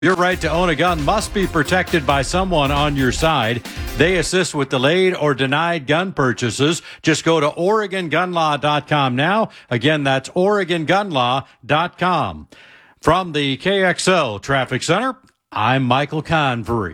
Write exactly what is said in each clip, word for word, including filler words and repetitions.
Your right to own a gun must be protected by someone on your side. They assist with delayed or denied gun purchases. Just go to Oregon Gun Law dot com now. Again, that's Oregon Gun Law dot com. From the K X L Traffic Center, I'm Michael Convery.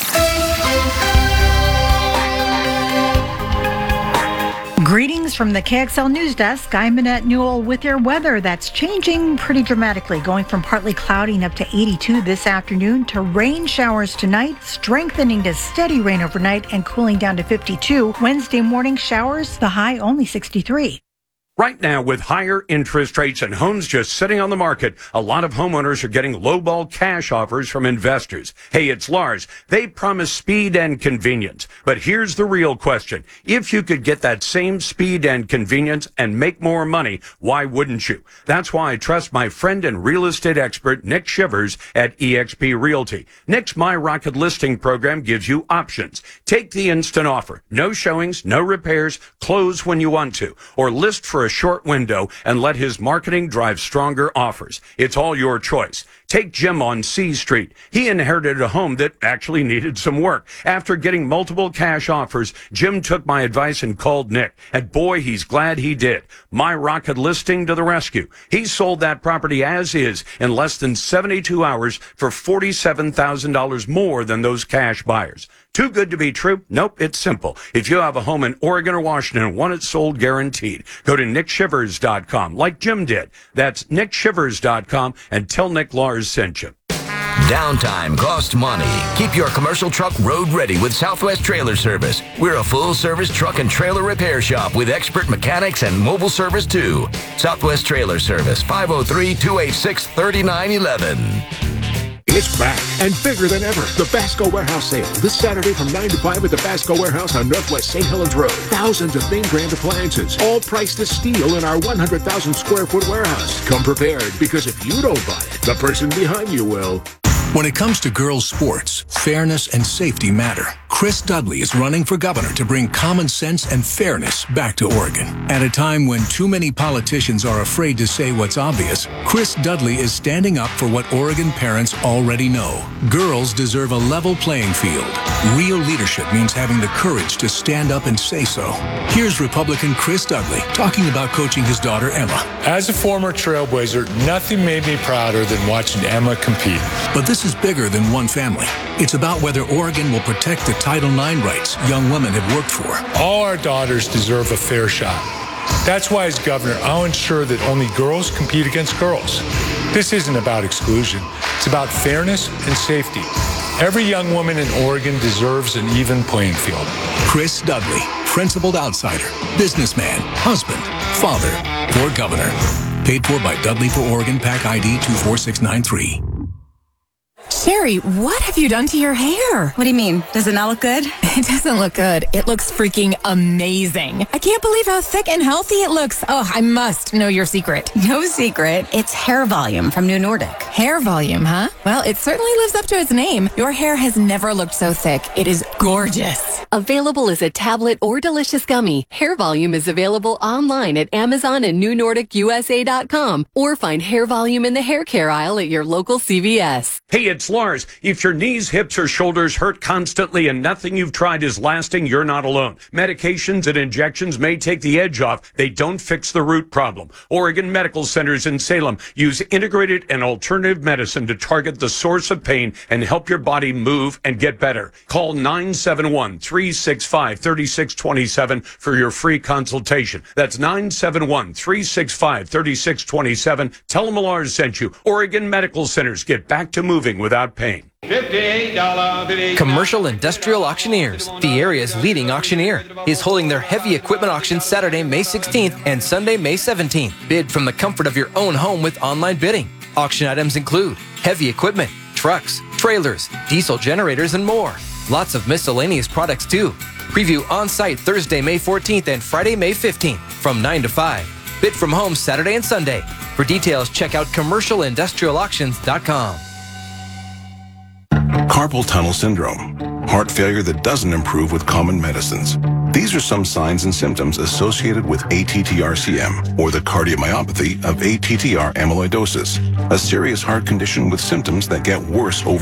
Greetings from the K X L News Desk. I'm Annette Newell with your weather that's changing pretty dramatically, going from partly cloudy and up to eighty-two this afternoon to rain showers tonight, strengthening to steady rain overnight and cooling down to fifty-two. Wednesday morning showers, the high only sixty-three. Right now, with higher interest rates and homes just sitting on the market, a lot of homeowners are getting lowball cash offers from investors. Hey, it's Lars. They promise speed and convenience. But here's the real question. If you could get that same speed and convenience and make more money, why wouldn't you? That's why I trust my friend and real estate expert, Nick Shivers at E X P Realty. Nick's My Rocket listing program gives you options. Take the instant offer. No showings, no repairs, close when you want to, or list for a short window and let his marketing drive stronger offers. It's all your choice. Take Jim on C Street. He inherited a home that actually needed some work. After getting multiple cash offers, Jim took my advice and called Nick. And boy, he's glad he did. My Rocket listing to the rescue. He sold that property as is in less than seventy-two hours for forty-seven thousand dollars more than those cash buyers. Too good to be true? Nope, it's simple. If you have a home in Oregon or Washington and want it sold guaranteed, go to Nick Shivers dot com like Jim did. That's Nick Shivers dot com and tell Nick Lars sent you. Downtime costs money. Keep your commercial truck road ready with Southwest Trailer Service. We're a full-service truck and trailer repair shop with expert mechanics and mobile service too. Southwest Trailer Service, five oh three, two eight six, three nine one one. It's back and bigger than ever. The Basco Warehouse Sale. This Saturday from nine to five at the Basco Warehouse on Northwest Saint Helens Road. Thousands of name brand appliances, all priced to steal in our one hundred thousand square foot warehouse. Come prepared, because if you don't buy it, the person behind you will. When it comes to girls' sports, fairness and safety matter. Chris Dudley is running for governor to bring common sense and fairness back to Oregon. At a time when too many politicians are afraid to say what's obvious, Chris Dudley is standing up for what Oregon parents already know. Girls deserve a level playing field. Real leadership means having the courage to stand up and say so. Here's Republican Chris Dudley talking about coaching his daughter Emma. As a former Trailblazer, nothing made me prouder than watching Emma compete. But this is bigger than one family. It's about whether Oregon will protect the Title nine rights young women have worked for. All our daughters deserve a fair shot. That's why, as governor, I'll ensure that only girls compete against girls. This isn't about exclusion. It's about fairness and safety. Every young woman in Oregon deserves an even playing field. Chris Dudley, principled outsider, businessman, husband, father, for governor. Paid for by Dudley for Oregon, PAC I D two four six nine three. Sherry, what have you done to your hair? What do you mean? Does it not look good? It doesn't look good. It looks freaking amazing. I can't believe how thick and healthy it looks. Oh, I must know your secret. No secret. It's hair volume from New Nordic. Hair volume, huh? Well, it certainly lives up to its name. Your hair has never looked so thick. It is gorgeous. Available as a tablet or delicious gummy, Hair Volume is available online at Amazon and New Nordic U S A dot com, or find Hair Volume in the hair care aisle at your local C V S. Hey, it's Lars. If your knees, hips, or shoulders hurt constantly and nothing you've tried is lasting, you're not alone. Medications and injections may take the edge off. They don't fix the root problem. Oregon Medical Centers in Salem use integrated and alternative medicine to target the source of pain and help your body move and get better. Call nine seven one, three six five, three six two seven for your free consultation. That's nine seven one, three six five, three six two seven. Tell them Lars sent you. Oregon Medical Centers. Get back to moving without pain. fifty-eight dollars. Commercial Industrial Auctioneers, the area's leading auctioneer, is holding their heavy equipment auction Saturday, May sixteenth and Sunday, May seventeenth. Bid from the comfort of your own home with online bidding. Auction items include heavy equipment, trucks, trailers, diesel generators, and more. Lots of miscellaneous products too. Preview on-site Thursday, May fourteenth and Friday, May fifteenth from nine to five. Bid from home Saturday and Sunday. For details, check out commercial industrial auctions dot com. Carpal tunnel syndrome, heart failure that doesn't improve with common medicines. These are some signs and symptoms associated with A T T R C M, or the cardiomyopathy of A T T R amyloidosis, a serious heart condition with symptoms that get worse over